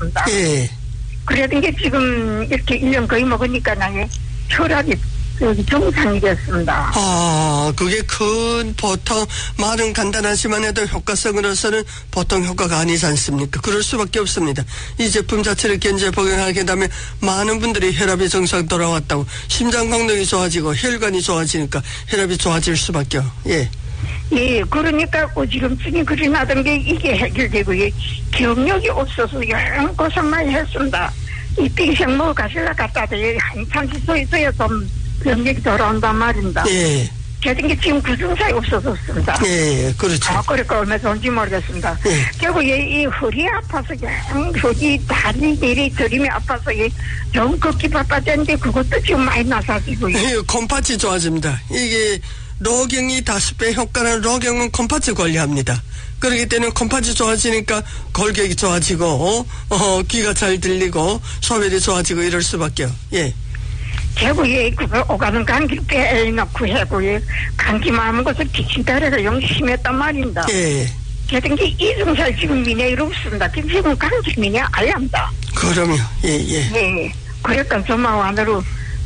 없었습니다. 예. 그러던 게 지금 이렇게 1년 거의 먹으니까 나의 혈압이 정상이 됐습니다. 그게 보통 말은 간단하지만 해도 효과성으로서는 보통 효과가 아니지 않습니까? 그럴 수밖에 없습니다. 이 제품 자체를 견제 복용하게 되면 많은 분들이 혈압이 정상 돌아왔다고 심장功能이 좋아지고 혈관이 좋아지니까 혈압이 좋아질 수밖에요. 예. 예, 그러니까 고지럼증이 그리 나던 게 이게 해결되고, 예, 기억력이 없어서 영 고생 많이 했습니다. 이 빙생 뭐 가실라 갔다도 한참 서 있어야 좀 병력이 돌아온단 말입니다. 예. 그런 게 지금 구중사에 없어졌습니다. 예, 그렇죠. 그러니까 얼마 전인지 모르겠습니다. 예. 결국 이 허리 아파서 허리 다리 내리 저림이 아파서 영 걷기 바빠졌는데 그것도 지금 많이 나사지고요. 예, 콤파치 좋아집니다. 이게 로경이 5배 효과는 로경은 콤파치 관리합니다. 그렇기 때문에 콤파치 좋아지니까 골격이 좋아지고 귀가 잘 들리고 소변이 좋아지고 이럴 수밖에요. 예. 결국 그거 오가는 감기 빼놓고 하고 감기 마음 것을 기침따라가 영 심했단 말입니다. 예. 그런 게 이중살 지금 미네일 없습니다. 지금 감기 미네 아예 합니다. 그럼요. 예. 예. 그러니까 정말 안으로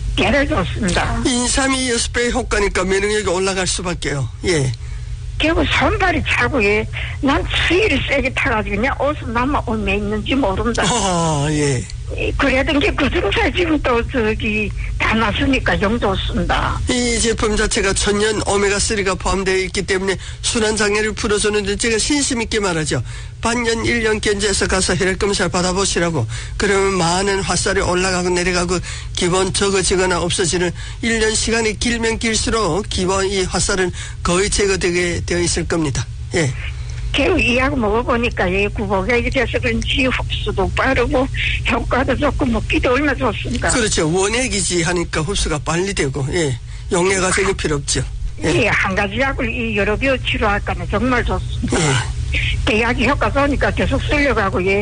깨달았습니다. 인삼이 6배 효과니까 면역력이 올라갈 수밖에요. 예. 결국 손발이 차고 난 추위를 세게 타가지고 그냥 옷은 남아 얼마 있는지 모른다. 예. 그래던 게 그중살 지금 또 다 났으니까 영 좋습니다. 이 제품 자체가 천연 오메가3가 포함되어 있기 때문에 순환장애를 풀어주는데 제가 신심 있게 말하죠. 반년 1년 견제해서 가서 혈액검사를 받아보시라고. 그러면 많은 화살이 올라가고 내려가고 기본 적어지거나 없어지는 1년 시간이 길면 길수록 기본 이 화살은 거의 제거되게 되어 있을 겁니다. 예. 결국 이 약 먹어보니까 구복약이 돼서 그런지 흡수도 빠르고 효과도 좋고 먹기도 얼마나 좋습니다. 그렇죠. 원액이지 하니까 흡수가 빨리 되고 용해가 되게 필요 없죠. 예, 한 가지 약을 여러 개 치료할까는 정말 좋습니다. 그 약이 효과 좋으니까 계속 쓰려고 이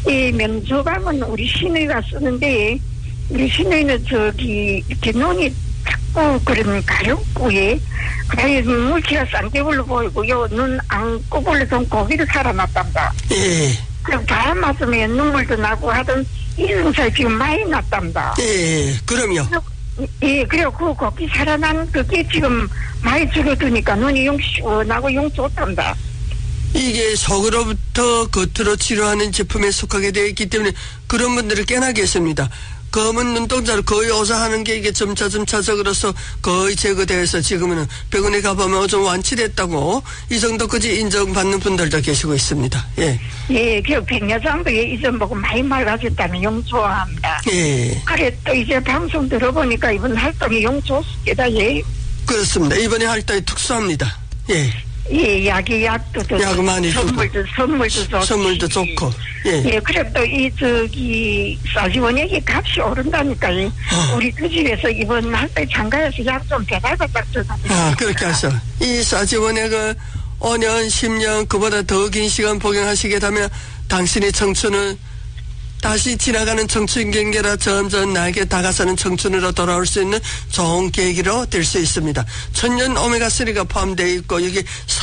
면소감은 우리 시누이가 쓰는데 우리 시누이는 이렇게 눈이 자꾸 그러면 가렵고 그다음에 물기가 쌍꺼풀로 보이고요. 눈 안 꼬불러 좀 고기도 살아났답니다. 예. 그럼 바람 맞으면 눈물도 나고 하던 이중살 지금 많이 났답니다. 예. 그럼요. 예, 그리고 그 고기 살아난 그게 지금 많이 줄어드니까 눈이 용 시원하고 용 좋답니다. 이게 속으로부터 겉으로 치료하는 제품에 속하게 되어 있기 때문에 그런 분들이 꽤나 계십니다. 검은 눈동자를 거의 오사하는 게 이게 점차적으로서 거의 제거되어서 지금은 병원에 가보면 좀 완치됐다고 이 정도까지 인정받는 분들도 계시고 있습니다. 예. 예, 그 백야장도 이전 보고 많이 맑아졌다는 용 좋아합니다. 예. 그래 또 이제 방송 들어보니까 이번 활동이 용 좋습니다. 예. 그렇습니다. 이번에 활동이 특수합니다. 예. 예, 약도 약 많이 선물도 좋고. 예. 예, 그래 또 사지원약이 값이 오른다니까 우리 그 집에서 이번 할때 장가에서 약 좀 배달받았거든요. 그렇게 하셔. 이 사지원약을 5년, 10년 그보다 더 긴 시간 복용하시게 되면 당신의 청춘은 다시 지나가는 청춘 경계라 점점 나에게 다가서는 청춘으로 돌아올 수 있는 좋은 계기로 될 수 있습니다. 천연 오메가3가 포함되어 있고 여기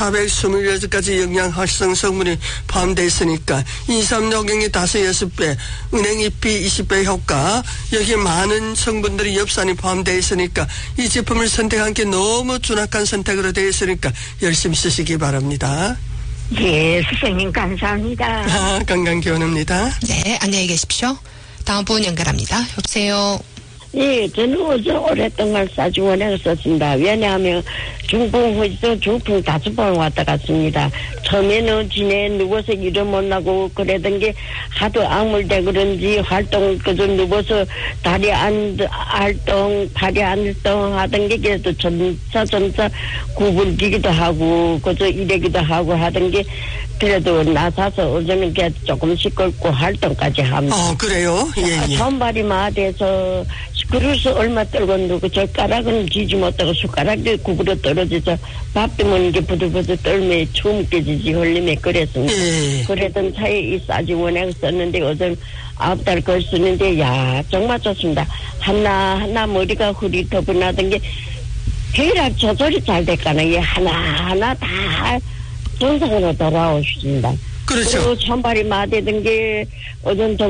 428가지 영양 활성 성분이 포함되어 있으니까 인삼 요경이 5, 6배, 은행잎이 20배 효과, 여기 많은 성분들이 엽산이 포함되어 있으니까 이 제품을 선택한 게 너무 준확한 선택으로 되어 있으니까 열심히 쓰시기 바랍니다. 예, 선생님 감사합니다. 건강기원입니다. 네, 안녕히 계십시오. 다음 분 연결합니다. 여보세요. 예, 저는 오랫동안 사주원액을 썼습니다. 왜냐하면 중풍에서 중풍 5번 왔다 갔습니다. 처음에는 진에 누워서 일을 못 나고 그러던 게 하도 악물대 그런지 활동 그저 누워서 다리 안 활동 발이 안 활동 하던 게 그래도 점차 구부러지기도 하고 그저 이래기도 하고 하던 게 그래도 나서서 어제는 조금씩 걷고 활동까지 합니다. 그래요? 예. 손발이 마대서 그릇을 얼마 떨궜는데 그 젓가락은 쥐지 못하고 숟가락도 구부러 떨어져서 밥 때문에 이게 부들부들 떨면 추움 깨지지 흘림에 그랬습니다. 예. 그랬던 차에 이 싸지원액 썼는데 어제 9달 걸 쓰는데 야 정말 좋습니다. 하나 머리가 흐릿허분하던 게 혈압 조절이 잘 됐거나 이 하나하나 다 정상으로 돌아오십니다. 그렇죠. 그리고 손발이 마대던 게 어떤